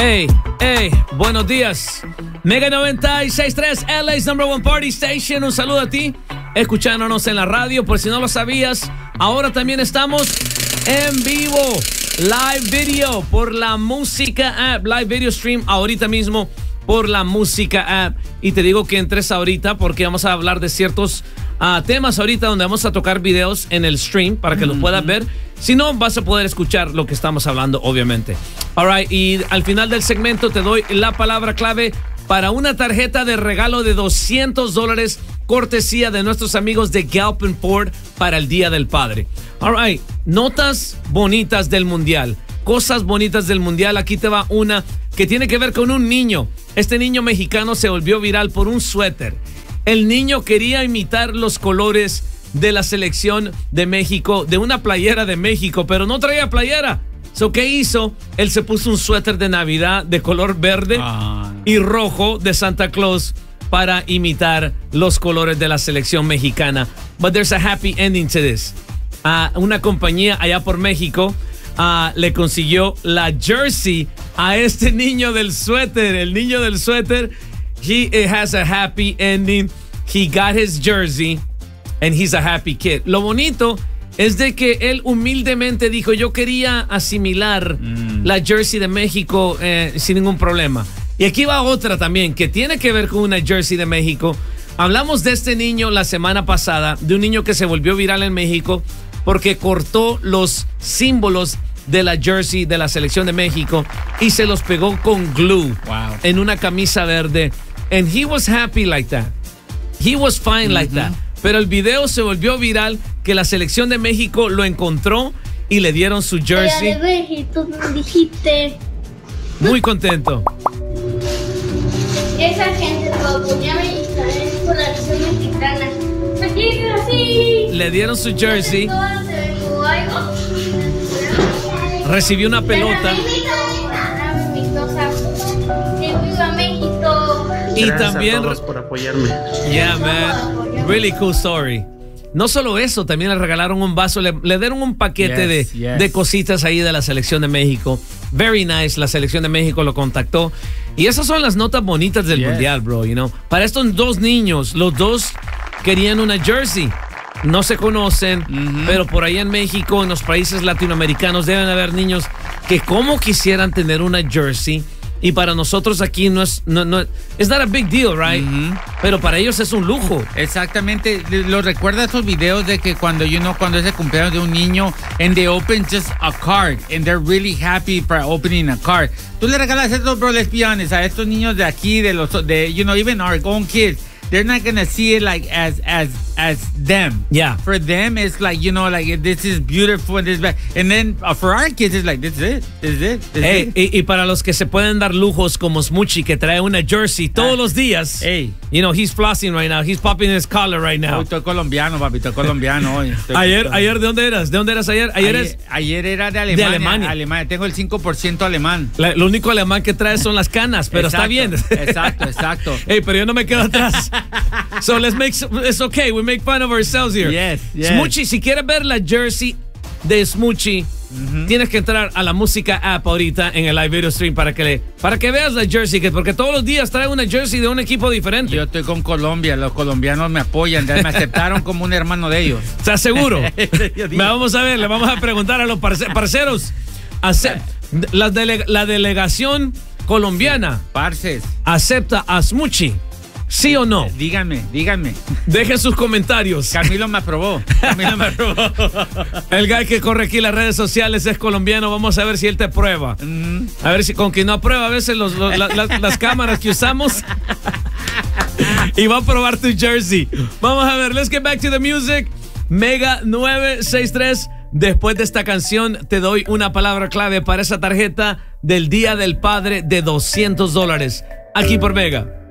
Hey, buenos días. Mega 96.3, LA's #1 Party Station. Un saludo a ti, escuchándonos en la radio. Por si no lo sabías, ahora también estamos en vivo, live video por la Música App, live video stream ahorita mismo por la Música App. Y te digo que entres ahorita porque vamos a hablar de ciertos temas ahorita donde vamos a tocar videos en el stream para que los puedas ver. Si no, vas a poder escuchar lo que estamos hablando, obviamente. All right, y al final del segmento te doy la palabra clave para una tarjeta de regalo de $200 cortesía de nuestros amigos de Galpin Ford para el Día del Padre. All right, notas bonitas del Mundial, cosas bonitas del Mundial. Aquí te va una que tiene que ver con un niño. Este niño mexicano se volvió viral por un suéter. El niño quería imitar los colores de la selección de México, de una playera de México, pero no traía playera. So, ¿qué hizo? Él se puso un suéter de Navidad de color verde y rojo de Santa Claus para imitar los colores de la selección mexicana. But there's a happy ending to this. Una compañía allá por México le consiguió la jersey a este niño del suéter. El niño del suéter, it has a happy ending. He got his jersey and he's a happy kid. Lo bonito es de que él humildemente dijo, yo quería asimilar la jersey de México sin ningún problema. Y aquí va otra también que tiene que ver con una jersey de México. Hablamos de este niño la semana pasada, de un niño que se volvió viral en México porque cortó los símbolos de la jersey de la selección de México y se los pegó con glue en una camisa verde. And he was happy like that. He was fine like that. Pero el video se volvió viral que la selección de México lo encontró y le dieron su jersey. Era de México, me dijiste. Muy contento. Esa gente lo ponía mexicana por la nación mexicana. Así. Le dieron su jersey. Recibió una pelota. Y también a todos por apoyarme. Yeah, man. Really cool story. No solo eso, también le regalaron un vaso, le dieron un paquete de cositas ahí de la selección de México. Very nice, la selección de México lo contactó. Y esas son las notas bonitas del Mundial, bro, you know. Para estos dos niños, los dos querían una jersey. No se conocen, pero por ahí en México, en los países latinoamericanos, deben haber niños que como quisieran tener una jersey. Y para nosotros aquí no es it's not a big deal, right? Pero para ellos es un lujo. Exactamente. ¿Lo recuerdas esos videos de que cuando cuando es el cumpleaños de un niño and they open just a card and they're really happy for opening a card? Tú le regalas esto, bro, let's be honest, a estos niños de aquí, even our own kids, they're not gonna see it like as them. Yeah. For them, it's like, like this is beautiful and this bad. And then for our kids, it's like this is it. Y para los que se pueden dar lujos como Smoochie, que trae una jersey todos los días. He's flossing right now. He's popping his collar right now. Hoy estoy colombiano, papi. Estoy colombiano hoy. Ayer, ¿de dónde eras? ¿De dónde eras ayer? Ayer era de Alemania. De Alemania. Tengo el 5% alemán. Lo único alemán que trae son las canas, pero está bien. Exacto. Pero yo no me quedo atrás. So it's okay. We make fun of ourselves here. Yes. Smoochie, si quieres ver la jersey de Smoochie, tienes que entrar a la Música App ahorita en el live video stream para que veas la jersey, porque todos los días trae una jersey de un equipo diferente. Yo estoy con Colombia, los colombianos me apoyan, me aceptaron como un hermano de ellos. ¿Estás seguro? Vamos a ver, le vamos a preguntar a los parceros. La delegación colombiana acepta a Smoochie. ¿Sí o no? Díganme. Dejen sus comentarios. Camilo me aprobó. El guy que corre aquí las redes sociales es colombiano. Vamos a ver si él te prueba. A ver si con quien no aprueba a veces las cámaras que usamos. Y va a probar tu jersey. Vamos a ver. Let's get back to the music. Mega 963. Después de esta canción te doy una palabra clave para esa tarjeta del Día del Padre de $200. Aquí por Mega.